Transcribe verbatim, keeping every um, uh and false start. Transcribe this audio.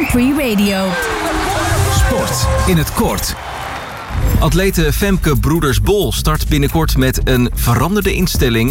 Grand Prix Radio. Sport in het kort. Atlete Femke Broeders-Bol start binnenkort met een veranderde instelling